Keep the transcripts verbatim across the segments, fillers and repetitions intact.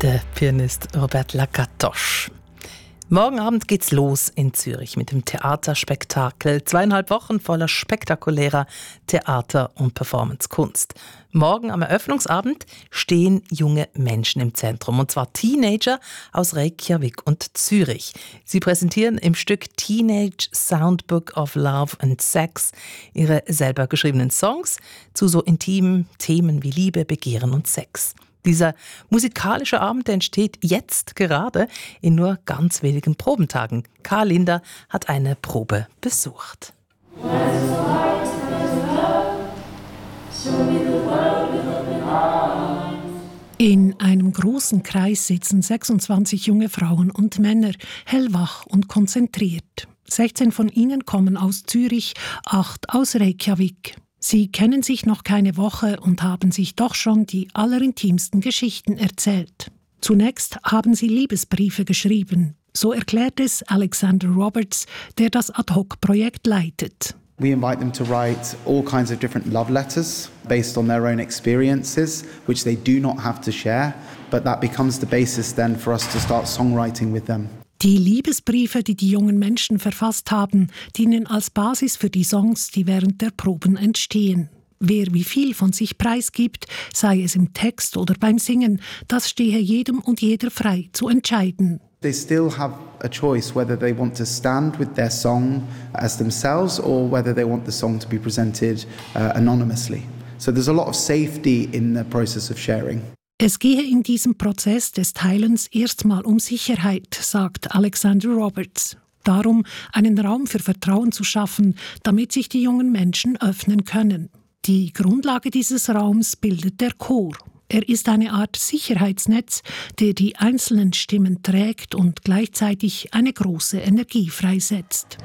der Pianist Robert Lagatoche. Morgen Abend geht's los in Zürich mit dem Theaterspektakel. Zweieinhalb Wochen voller spektakulärer Theater- und Performancekunst. Morgen am Eröffnungsabend stehen junge Menschen im Zentrum, und zwar Teenager aus Reykjavik und Zürich. Sie präsentieren im Stück Teenage Soundbook of Love and Sex ihre selber geschriebenen Songs zu so intimen Themen wie Liebe, Begehren und Sex. Dieser musikalische Abend entsteht jetzt gerade in nur ganz wenigen Probentagen. Karl Linder hat eine Probe besucht. In einem großen Kreis sitzen sechsundzwanzig junge Frauen und Männer, hellwach und konzentriert. sechzehn von ihnen kommen aus Zürich, acht aus Reykjavik. Sie kennen sich noch keine Woche und haben sich doch schon die allerintimsten Geschichten erzählt. Zunächst haben sie Liebesbriefe geschrieben. So erklärt es Alexander Roberts, der das Ad-Hoc-Projekt leitet. We invite them to write all kinds of different love letters based on their own experiences, which they do not have to share, but that becomes the basis then for us to start songwriting with them. Die Liebesbriefe, die die jungen Menschen verfasst haben, dienen als Basis für die Songs, die während der Proben entstehen. Wer wie viel von sich preisgibt, sei es im Text oder beim Singen, das stehe jedem und jeder frei zu entscheiden. They still have a choice whether they want to stand with their song as themselves or whether they want the song to be presented uh, anonymously. So there's a lot of safety in the process of sharing. Es gehe in diesem Prozess des Teilens erstmal um Sicherheit, sagt Alexander Roberts. Darum, einen Raum für Vertrauen zu schaffen, damit sich die jungen Menschen öffnen können. Die Grundlage dieses Raums bildet der Chor. Er ist eine Art Sicherheitsnetz, der die einzelnen Stimmen trägt und gleichzeitig eine große Energie freisetzt.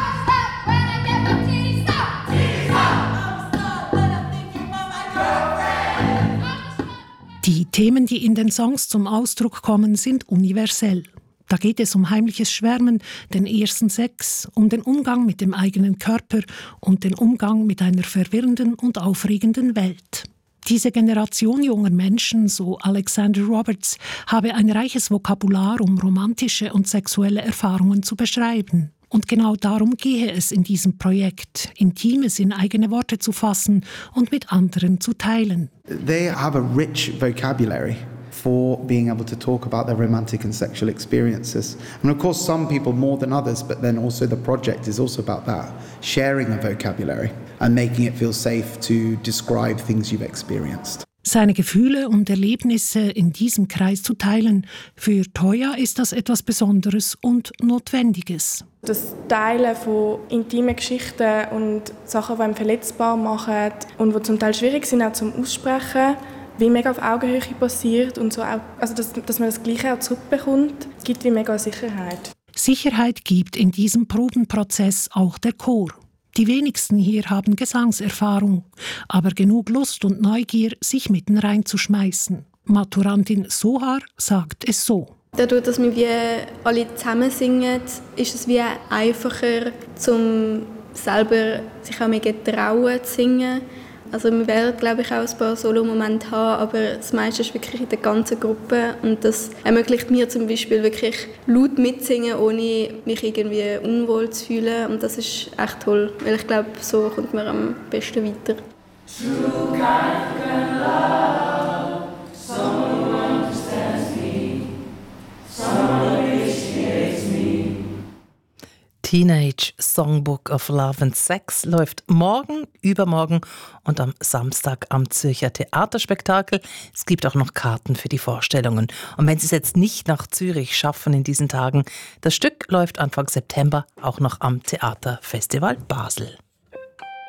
Die Themen, die in den Songs zum Ausdruck kommen, sind universell. Da geht es um heimliches Schwärmen, den ersten Sex, um den Umgang mit dem eigenen Körper und den Umgang mit einer verwirrenden und aufregenden Welt. Diese Generation junger Menschen, so Alexander Roberts, habe ein reiches Vokabular, um romantische und sexuelle Erfahrungen zu beschreiben. Und genau darum gehe es in diesem Projekt, Intimes in eigene Worte zu fassen und mit anderen zu teilen. They have a rich vocabulary for being able to talk about their romantic and sexual experiences. And of course some people more than others, but then also the project is also about that, sharing a vocabulary and making it feel safe to describe things you've experienced. Seine Gefühle und Erlebnisse in diesem Kreis zu teilen, für Toya ist das etwas Besonderes und Notwendiges. Das Teilen von intimen Geschichten und Sachen, die einen verletzbar machen und die zum Teil schwierig sind auch zum Aussprechen, wie mega auf Augenhöhe passiert und so auch, also dass, dass man das Gleiche auch zurückbekommt, gibt wie mega Sicherheit. Sicherheit gibt in diesem Probenprozess auch der Chor. Die wenigsten hier haben Gesangserfahrung, aber genug Lust und Neugier, sich mitten reinzuschmeißen. Maturantin Sohar sagt es so. Dadurch, dass wir wie alle zusammen singen, ist es wie einfacher, um selber sich auch mehr getrauen zu singen. Also wir werden, glaube ich, auch ein paar Solo-Momente haben, aber das meiste ist wirklich in der ganzen Gruppe und das ermöglicht mir zum Beispiel wirklich laut mitsingen, ohne mich irgendwie unwohl zu fühlen und das ist echt toll, weil ich glaube, so kommt man am besten weiter. True kind love, someone understands me, someone appreciates me. Teenage Songbook of Love and Sex läuft morgen, übermorgen und am Samstag am Zürcher Theaterspektakel. Es gibt auch noch Karten für die Vorstellungen. Und wenn Sie es jetzt nicht nach Zürich schaffen in diesen Tagen, das Stück läuft Anfang September auch noch am Theaterfestival Basel.